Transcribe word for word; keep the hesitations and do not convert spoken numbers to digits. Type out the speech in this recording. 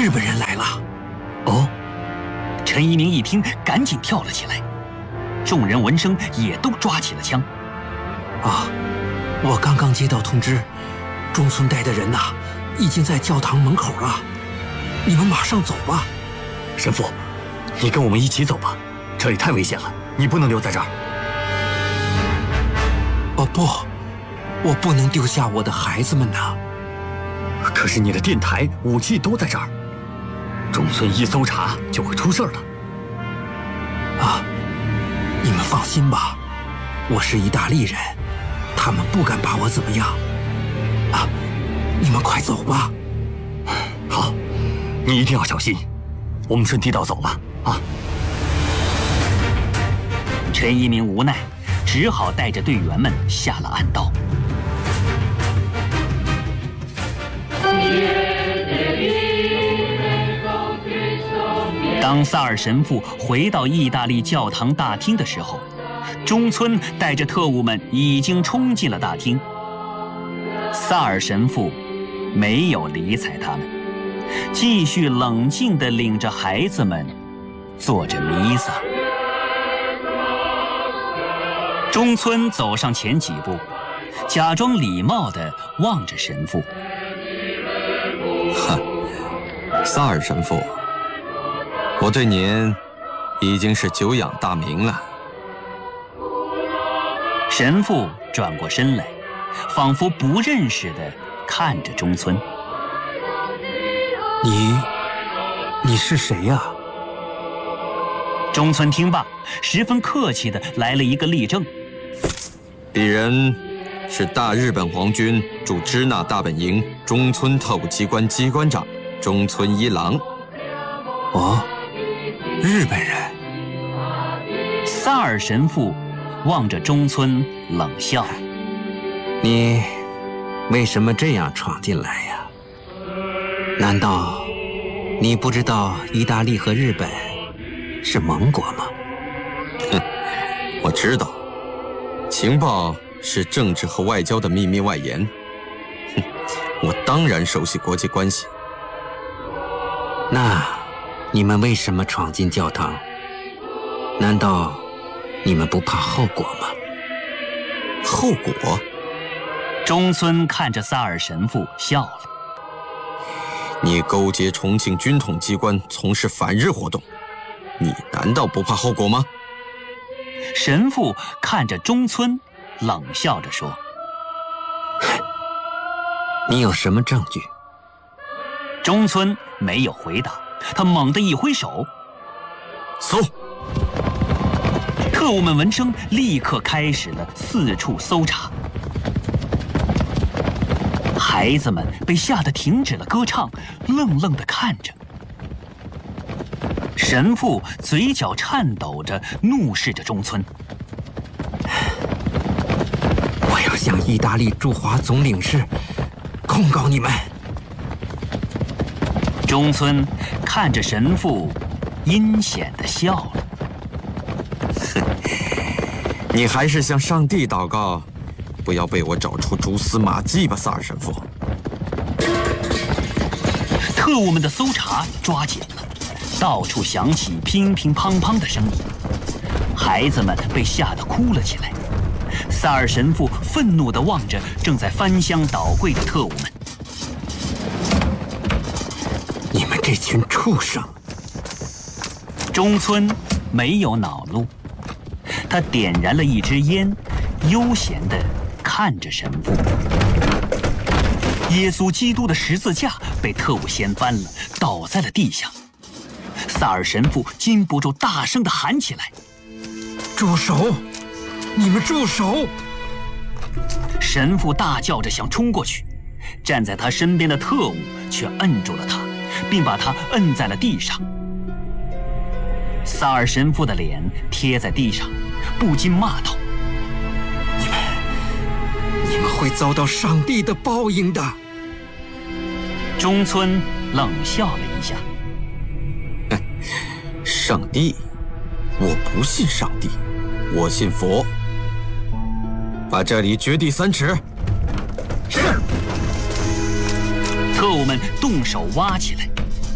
日本人来了！ 哦，陈一鸣一听，赶紧跳了起来。众人闻声也都抓起了枪。 啊，我刚刚接到通知，中村带的人呐、啊，已经在教堂门口了。你们马上走吧。 神父，你跟我们一起走吧，这里太危险了，你不能留在这儿。 哦不，我不能丢下我的孩子们呐。 可是你的电台、武器都在这儿，中村一搜查就会出事了。 啊，你们放心吧，我是意大利人，他们不敢把我怎么样。啊，你们快走吧。 好，你一定要小心。我们顺地道走了啊。 陈一鸣无奈，只好带着队员们下了暗道。当萨尔神父回到意大利教堂大厅的时候，中村带着特务们已经冲进了大厅。萨尔神父没有理睬他们，继续冷静地领着孩子们做着弥撒。中村走上前几步，假装礼貌地望着神父。 哼，萨尔神父，我对您已经是久仰大名了。 神父转过身来，仿佛不认识地看着中村。 你，你是谁呀？ 中村听罢，十分客气地来了一个立正。 鄙人是大日本皇军驻支那大本营中村特务机关机关长中村一郎。 哦，日本人。 萨尔神父望着中村冷笑：“ 你为什么这样闯进来呀？难道你不知道意大利和日本是盟国吗？” 哼，我知道，情报是政治和外交的秘密外延。哼，我当然熟悉国际关系。 那你们为什么闯进教堂？难道你们不怕后果吗？ 后果？ 中村看着萨尔神父笑了。 你勾结重庆军统机关从事反日活动，你难道不怕后果吗？ 神父看着中村，冷笑着说：“ 你有什么证据？” 中村没有回答，他猛地一挥手， 搜。 特务们闻声立刻开始了四处搜查。孩子们被吓得停止了歌唱，愣愣地看着。神父嘴角颤抖着，怒视着中村：“ 我要向意大利驻华总领事控告你们！” 中村看着神父，阴险地笑了。 你还是向上帝祷告，不要被我找出蛛丝马迹吧，萨尔神父。 特务们的搜查抓紧了，到处响起乒乒乓乓的声音，孩子们被吓得哭了起来。萨尔神父愤怒地望着正在翻箱倒柜的特务们：“ 你们这群畜生！” 中村没有恼怒，他点燃了一支烟，悠闲地看着神父。耶稣基督的十字架被特务掀翻了，倒在了地上。萨尔神父禁不住大声地喊起来：“ 住手！你们住手！” 神父大叫着想冲过去，站在他身边的特务却摁住了他，并把他摁在了地上。萨尔神父的脸贴在地上，不禁骂道：“ 你们，你们会遭到上帝的报应的。” 中村冷笑了一下：“ 上帝？我不信上帝，我信佛。把这里掘地三尺。” 是。特务们动手挖起来，